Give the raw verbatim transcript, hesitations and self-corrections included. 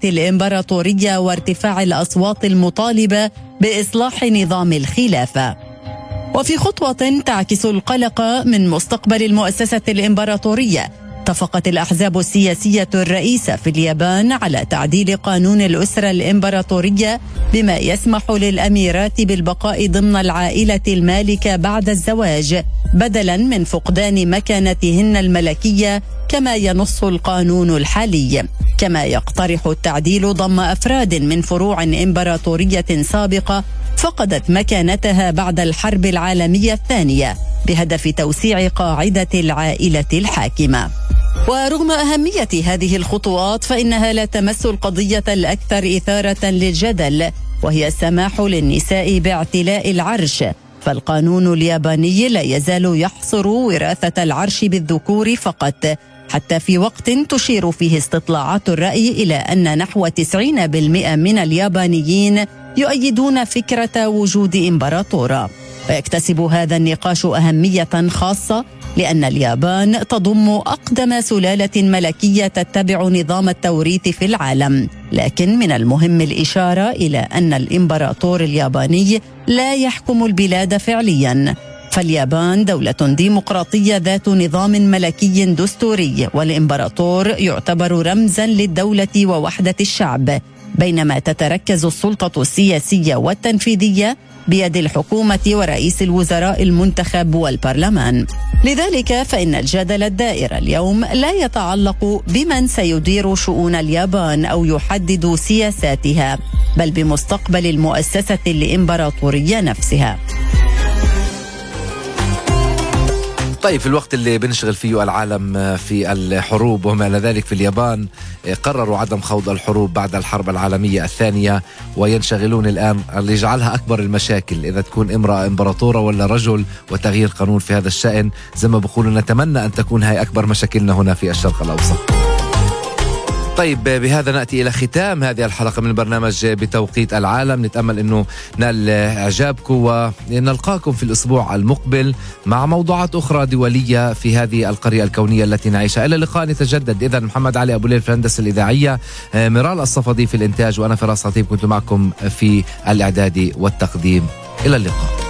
الإمبراطورية وارتفاع الأصوات المطالبة بإصلاح نظام الخلافة. وفي خطوة تعكس القلق من مستقبل المؤسسة الإمبراطورية، اتفقت الأحزاب السياسية الرئيسة في اليابان على تعديل قانون الأسرة الإمبراطورية بما يسمح للأميرات بالبقاء ضمن العائلة المالكة بعد الزواج بدلاً من فقدان مكانتهن الملكية كما ينص القانون الحالي. كما يقترح التعديل ضم أفراد من فروع إمبراطورية سابقة فقدت مكانتها بعد الحرب العالمية الثانية بهدف توسيع قاعدة العائلة الحاكمة. ورغم أهمية هذه الخطوات فإنها لا تمس القضية الأكثر إثارة للجدل، وهي السماح للنساء باعتلاء العرش. فالقانون الياباني لا يزال يحصر وراثة العرش بالذكور فقط، حتى في وقت تشير فيه استطلاعات الرأي إلى أن نحو تسعين بالمئة من اليابانيين يؤيدون فكرة وجود إمبراطورة. ويكتسب هذا النقاش أهمية خاصة لأن اليابان تضم أقدم سلالة ملكية تتبع نظام التوريث في العالم، لكن من المهم الإشارة إلى أن الإمبراطور الياباني لا يحكم البلاد فعلياً. فاليابان دولة ديمقراطية ذات نظام ملكي دستوري، والإمبراطور يعتبر رمزاً للدولة ووحدة الشعب، بينما تتركز السلطة السياسية والتنفيذية بيد الحكومة ورئيس الوزراء المنتخب والبرلمان. لذلك فإن الجدل الدائر اليوم لا يتعلق بمن سيدير شؤون اليابان أو يحدد سياساتها، بل بمستقبل المؤسسة الإمبراطورية نفسها. طيب، في الوقت اللي بنشغل فيه العالم في الحروب وما إلى ذلك، في اليابان قرروا عدم خوض الحروب بعد الحرب العالمية الثانية، وينشغلون الآن اللي يجعلها أكبر المشاكل إذا تكون امرأة إمبراطورة ولا رجل، وتغيير قانون في هذا الشأن. زي ما بقولوا نتمنى أن تكون هاي أكبر مشاكلنا هنا في الشرق الأوسط. طيب، بهذا نأتي إلى ختام هذه الحلقة من البرنامج بتوقيت العالم. نتأمل أنه نال إعجابكم، ونلقاكم في الأسبوع المقبل مع موضوعات أخرى دولية في هذه القرية الكونية التي نعيشها. إلى اللقاء نتجدد. إذن محمد علي أبو ليل في الهندسة الإذاعية، ميرال الصفدي في الإنتاج، وأنا فراس خطيب كنت معكم في الإعداد والتقديم. إلى اللقاء.